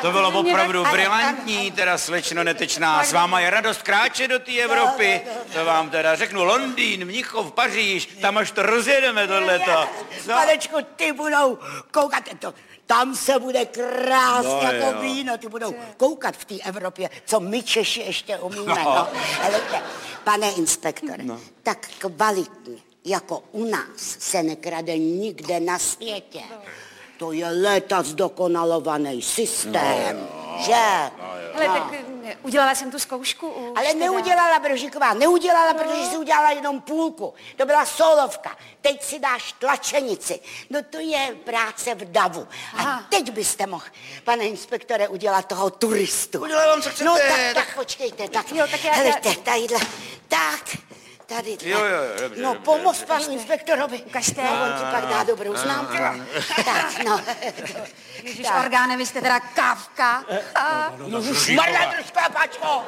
To bylo opravdu brilantní, teda slečno Netečná. S váma je radost kráčet do té Evropy. To vám teda řeknu, Londýn, Mnichov, Paříž, tam až to rozjedeme tohleto. Panečku, ty budou koukat, tam se bude krásně No, jako jo. víno, ty budou koukat v té Evropě, co my Češi ještě umíme, no. Helejte, pane inspektore, tak kvalitní, jako u nás, se nekrade nikde na světě. To je léta zdokonalovaný systém, že? Ale tak udělala jsem tu zkoušku. Ale neudělala, Brožíková, neudělala, protože si udělala jenom půlku. To byla solovka. Teď si dáš tlačenici. No to je práce v davu. A teď byste mohl, pane inspektore, udělat toho turistu. Udělám, co chcete. No tak počkejte, tak. Jo, tak já- Helejte, tadyhle, tak. Tady. Jo, dobře, No dobře, pomoz panu inspektorovi. Ukažte. No, on ti pak dá dobrou známku. Tak, no. Ježiš, orgány, vy jste teda kávka. Marla, trošku, pačko.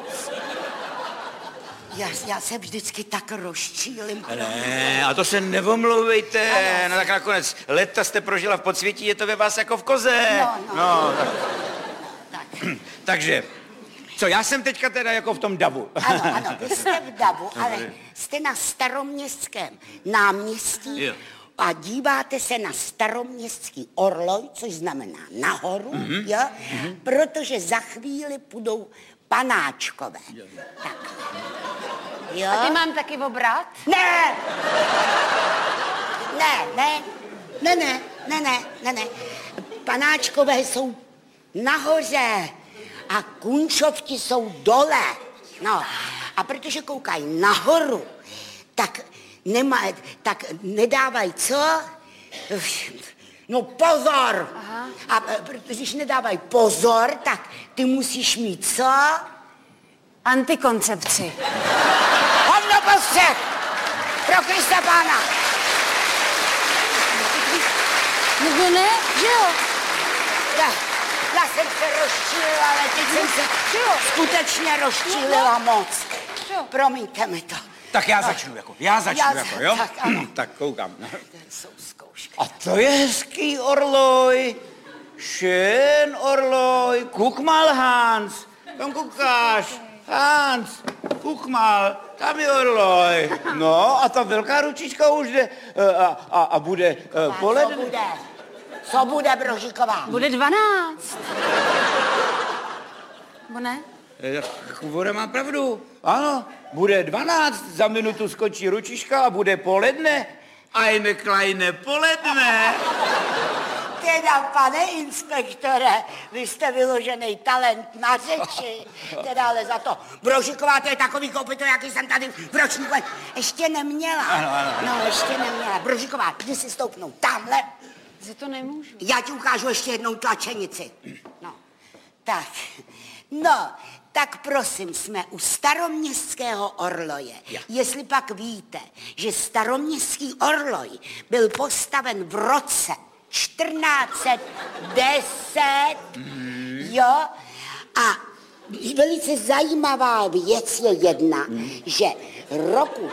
Já se vždycky tak rozčílim. Ne, a to se nevomlouvejte. No tak nakonec leta jste prožila v podsvětí, je to ve vás jako v koze. No, tak. Takže, co, já jsem teďka teda jako v tom davu. Ano, vy jste v davu, ale jste na Staroměstském náměstí a díváte se na Staroměstský orloj, což znamená nahoru, jo? Protože za chvíli půjdou panáčkové. Tak. Jo? A ty mám taky obrat? Ne! Ne. Panáčkové jsou nahoře a kunčovti jsou dole. No, a protože koukají nahoru, tak nedávají co? No pozor! A protože když nedávají pozor, tak ty musíš mít co? Antikoncepci. Hovno postřeh! Pro Krista Pána! No ne, že jo? Já jsem se rozčílila, ale teď jsem se skutečně rozčílila moc. Promiňte mi to. Tak já začnu, jo? Tak, ano. Tak koukám. To jsou zkoušky. A to je hezký orloj. Schön orloj. Guck mal, Hans. Tam koukáš. Hans, guck mal, tam je orloj. No a ta velká ručička už jde a bude poledne. Co bude, Brožíková? Bude 12. Bo ne? Voda má pravdu. Ano, bude 12, za minutu skočí ručička a bude poledne. Eine kleine poledne. Teda, pane inspektore, vy jste vyložený talent na řeči. Teda, ale za to. Brožíková, to je takový kopyto, jaký jsem tady v ročníku ještě neměla. Ano. No, ještě neměla. Brožíková, jdi si stoupnout tamhle. Že to nemůžu. Já ti ukážu ještě jednou tlačenici. No, tak. No, tak prosím, jsme u Staroměstského orloje. Jestli pak víte, že Staroměstský orloj byl postaven v roce 1410, jo, a velice zajímavá věc je jedna, že roku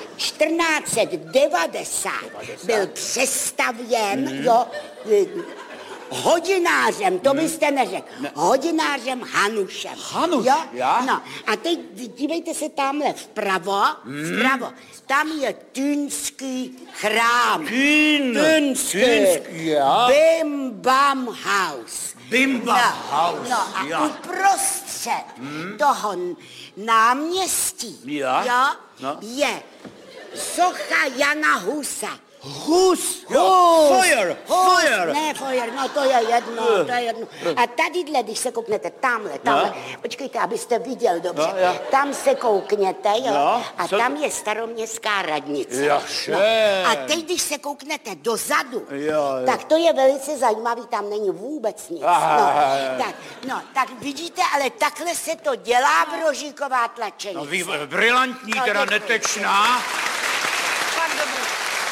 1490 byl přestavěn, jo, hodinářem, to byste neřekl, hodinářem Hanušem. Hanuš, jo? já? No, a teď dívejte se tamhle vpravo, tam je Týnský chrám. Týnský, já? Bim Bam House. Bim Bam House, No a já. uprostřed toho náměstí je socha Jana Husa. Hus, jo, Feuer. Ne, Feuer, no to je jedno. A tadyhle, když se kouknete tamhle, počkejte, abyste viděl dobře, tam se koukněte, jo, a tam je Staroměstská radnice. A teď, když se kouknete dozadu, tak to je velice zajímavý, tam není vůbec nic. Tak vidíte, ale takhle se to dělá, Brožíková tlačenice. No, brilantní, teda Netečná. Fakt dobrý.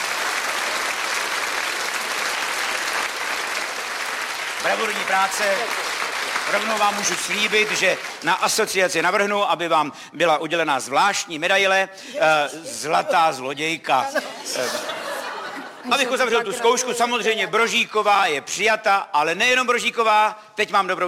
Bravurní práce. Rovnou vám můžu slíbit, že na asociaci navrhnu, aby vám byla udělená zvláštní medaile Zlatá zlodějka. Abych uzavřel tu zkoušku, samozřejmě Brožíková je přijata, ale nejenom Brožíková, teď mám dobrou